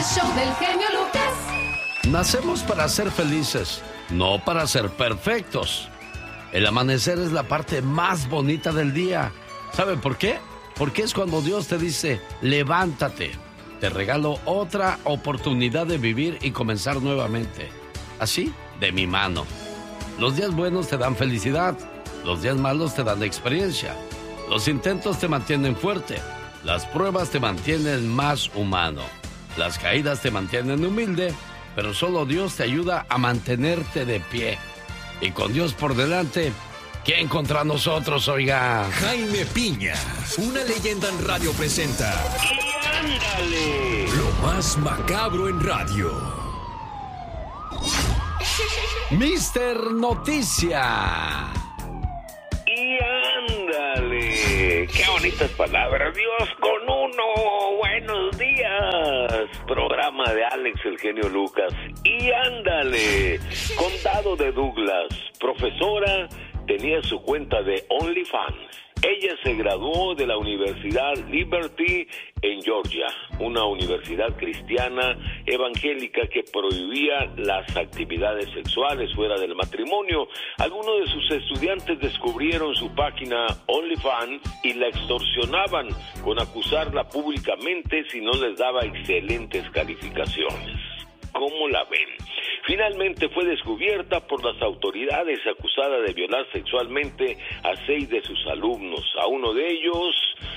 show del genio Lucas. Nacemos para ser felices, no para ser perfectos. El amanecer es la parte más bonita del día. ¿Sabe por qué? Porque es cuando Dios te dice, levántate. Te regalo otra oportunidad de vivir y comenzar nuevamente. Así, de mi mano. Los días buenos te dan felicidad. Los días malos te dan experiencia. Los intentos te mantienen fuerte. Las pruebas te mantienen más humano. Las caídas te mantienen humilde. Pero solo Dios te ayuda a mantenerte de pie. Y con Dios por delante, ¿quién contra nosotros, oiga? Jaime Piña, una leyenda en radio presenta. ¡Y ándale! Lo más macabro en radio. Mister Noticia. ¡Y ándale! ¡Qué bonitas palabras! Dios con uno. Buenos días. Programa de Alex, el genio Lucas. ¡Y ándale! Condado de Douglas. Profesora tenía su cuenta de OnlyFans. Ella se graduó de la Universidad Liberty en Georgia, una universidad cristiana evangélica que prohibía las actividades sexuales fuera del matrimonio. Algunos de sus estudiantes descubrieron su página OnlyFans y la extorsionaban con acusarla públicamente si no les daba excelentes calificaciones. ¿Cómo la ven? Finalmente fue descubierta por las autoridades, acusada de violar sexualmente a 6 de sus alumnos. A uno de ellos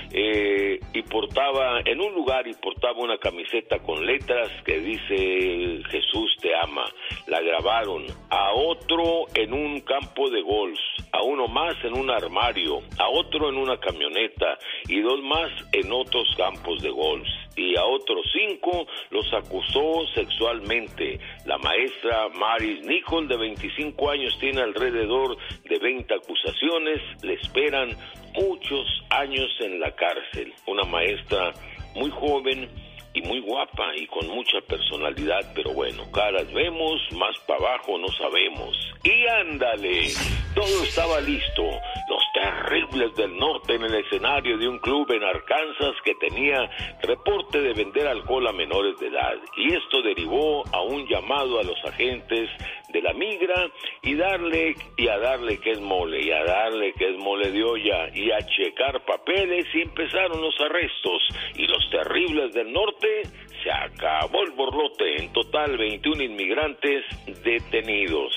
portaba una camiseta con letras que dice Jesús te ama. La grabaron. A otro en un campo de golf, a uno más en un armario, a otro en una camioneta y 2 más en otros campos de golf. Y a otros 5 los acusó sexualmente. La maestra Maris Nicole, de 25 años, tiene alrededor de 20 acusaciones. Le esperan muchos años en la cárcel. Una maestra muy joven y muy guapa y con mucha personalidad, pero bueno, caras vemos, más para abajo no sabemos. Y ándale, todo estaba listo. Los Terribles del Norte en el escenario de un club en Arkansas que tenía reporte de vender alcohol a menores de edad. Y esto derivó a un llamado a los agentes de la migra y a darle que es mole de olla y a checar papeles, y empezaron los arrestos. Y los Terribles del Norte, se acabó el borlote. En total 21 inmigrantes detenidos.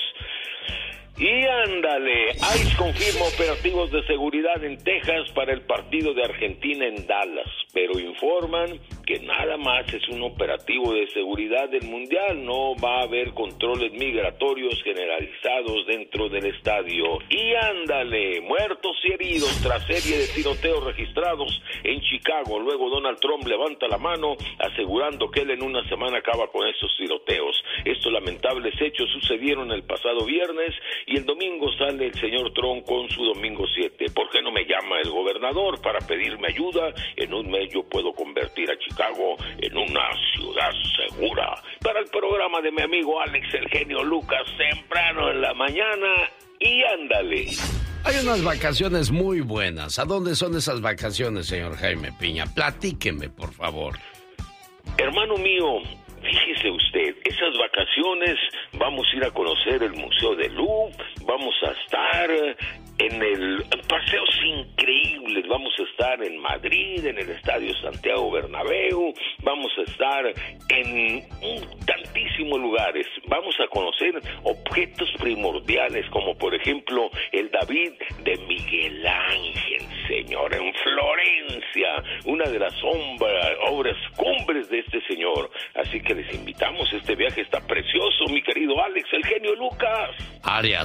Y ándale, ICE confirma operativos de seguridad en Texas para el partido de Argentina en Dallas, pero informan que nada más es un operativo de seguridad del Mundial, no va a haber controles migratorios generalizados dentro del estadio. Y ándale, muertos y heridos tras serie de tiroteos registrados en Chicago. Luego Donald Trump levanta la mano asegurando que él en una semana acaba con estos tiroteos. Estos lamentables hechos sucedieron el pasado viernes y el domingo sale el señor Trump con su domingo 7. ¿Por qué no me llama el gobernador para pedirme ayuda? En un mes yo puedo convertir a Chicago en una ciudad segura. Para el programa de mi amigo Alex, el genio Lucas, temprano en la mañana. Y ándale. Hay unas vacaciones muy buenas. ¿A dónde son esas vacaciones, señor Jaime Piña? Platíqueme, por favor. Hermano mío, fíjese usted, esas vacaciones vamos a ir a conocer el Museo del Louvre, vamos a estar en paseos increíbles, vamos a estar en Madrid, en el Estadio Santiago Bernabéu, vamos a estar en tantísimos lugares, vamos a conocer objetos primordiales como por ejemplo el David de Miguel Ángel, señor, en Florencia, una de las obras cumbres de este señor. Así que les invitamos, este viaje está precioso, mi querido Alex, el genio Lucas. Área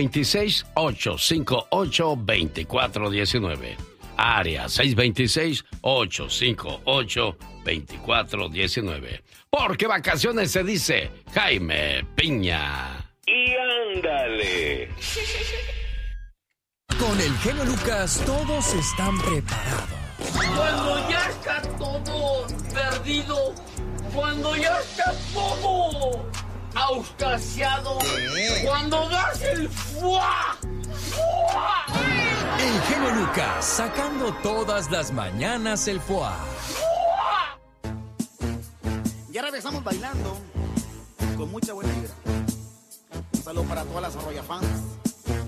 626-858-2419. Área 626-858-2419. Porque vacaciones se dice Jaime Piña. Y ándale. Con el genio Lucas todos están preparados. Cuando ya está todo perdido, cuando ya está todo auscasiado, cuando das el ¡fua! ¡Fua! El genio Lucas sacando todas las mañanas el foie. Ya regresamos bailando con mucha buena vibra. Un saludo para todas las Arroya fans.